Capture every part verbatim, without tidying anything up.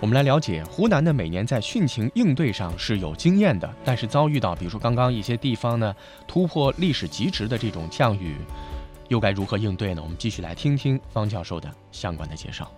我们来了解，湖南呢每年在汛情应对上是有经验的，但是遭遇到比如说刚刚一些地方呢突破历史极值的这种降雨，又该如何应对呢？我们继续来听听方教授的相关的介绍。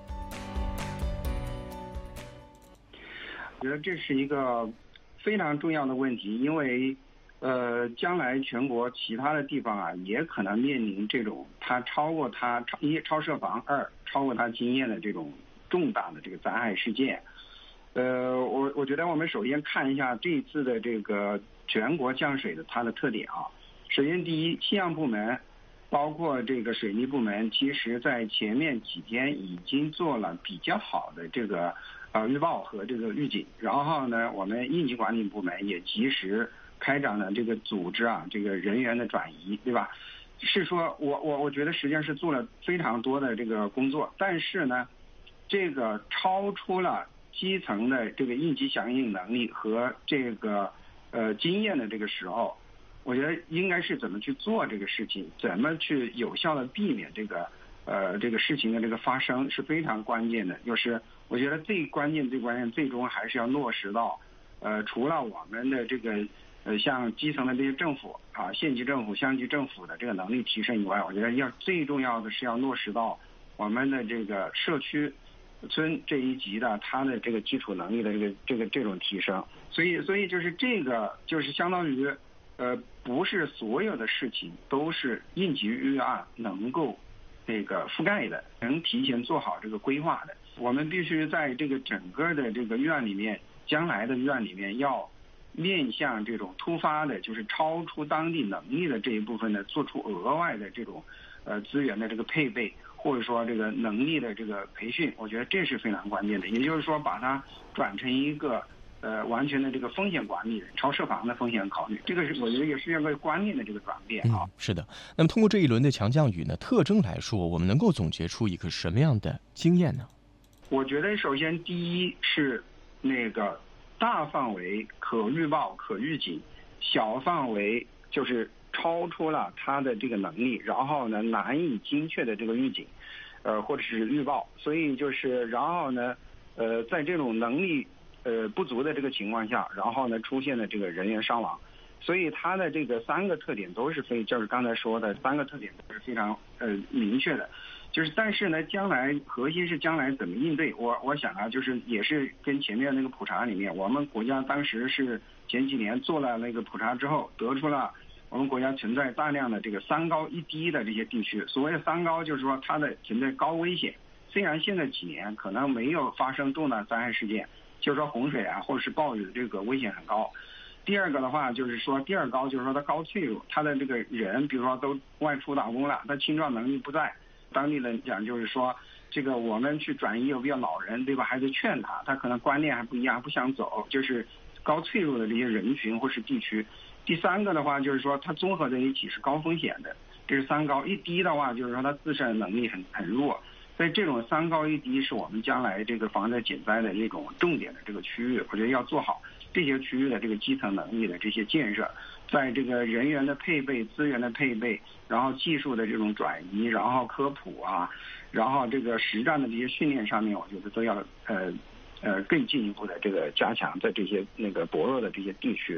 我觉得这是一个非常重要的问题，因为呃，将来全国其他的地方啊，也可能面临这种它超过它超一超设防，二超过它经验的这种重大的这个灾害事件。呃，我我觉得我们首先看一下这一次的这个全国降水的它的特点啊。首先，第一，气象部门包括这个水利部门，其实在前面几天已经做了比较好的这个呃预报和这个预警，然后呢，我们应急管理部门也及时开展了这个组织啊这个人员的转移，对吧？是说我我我觉得实际上是做了非常多的这个工作，但是呢，这个超出了基层的这个应急响应能力和这个呃经验的这个时候，我觉得应该是怎么去做这个事情，怎么去有效的避免这个呃这个事情的这个发生是非常关键的。就是我觉得最关键最关键最终还是要落实到呃除了我们的这个呃像基层的这些政府啊县级政府乡级政府的这个能力提升以外，我觉得要最重要的是要落实到我们的这个社区村这一级的它的这个基础能力的这个这个这种提升。所以所以就是这个就是相当于呃不是所有的事情都是应急预案能够这个覆盖的，能提前做好这个规划的。我们必须在这个整个的这个预案里面，将来的预案里面要面向这种突发的，就是超出当地能力的这一部分呢，做出额外的这种呃资源的这个配备，或者说这个能力的这个培训，我觉得这是非常关键的。也就是说，把它转成一个呃完全的这个风险管理人，超设防的风险考虑，这个是我觉得也是一个观念的这个转变啊。 嗯，是的。那么通过这一轮的强降雨呢，特征来说，我们能够总结出一个什么样的经验呢？ 我觉得首先第一是那个大范围可预报可预警，小范围就是超出了它的这个能力，然后呢难以精确的这个预警呃或者是预报。所以就是然后呢呃在这种能力呃不足的这个情况下，然后呢出现了这个人员伤亡。所以它的这个三个特点都是非就是刚才说的三个特点都是非常呃明确的。就是但是呢将来核心是将来怎么应对。我我想啊就是也是跟前面那个普查里面，我们国家当时是前几年做了那个普查之后，得出了我们国家存在大量的这个三高一低的这些地区。所谓的三高就是说它的存在高危险，虽然现在几年可能没有发生重大灾害事件，就是说洪水啊或者是暴雨的这个危险很高。第二个的话就是说第二高就是说它高脆弱，它的这个人比如说都外出打工了，他青壮能力不在，当地人讲就是说这个我们去转移有比较老人，对吧，还得劝他，他可能观念还不一样，不想走，就是高脆弱的这些人群或是地区。第三个的话就是说它综合在一起是高风险的，这是三高。一低的话就是说它自身能力很很弱。所以这种三高一低是我们将来这个防灾减灾的这种重点的这个区域，我觉得要做好这些区域的这个基层能力的这些建设，在这个人员的配备、资源的配备，然后技术的这种转移，然后科普啊，然后这个实战的这些训练上面，我觉得都要呃呃更进一步的这个加强在这些那个薄弱的这些地区。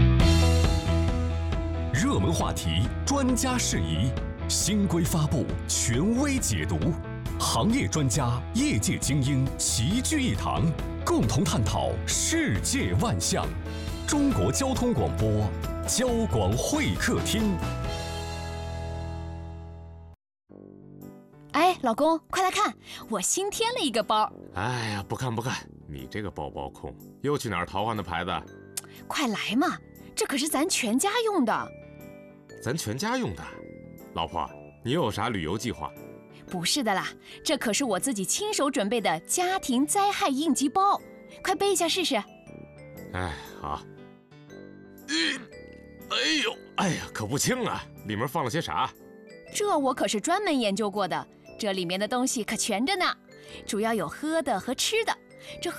热门话题，专家释疑，新规发布，权威解读，行业专家、业界精英齐聚一堂，共同探讨世界万象。中国交通广播，交广会客厅。 哎，老公，快来看，我新添了一个包。 哎呀，不看不看，你这个包包控，又去哪儿淘换的牌子？ 快来嘛，这可是咱全家用的。 咱全家用的？老婆，你有啥旅游计划？ 不是的啦，这可是我自己亲手准备的家庭灾害应急包，快背一下试试。 哎，好。嗯，哎呦，哎呀，可不轻啊！里面放了些啥？ 这我可是专门研究过的，这里面的东西可全着呢，主要有喝的和吃的。这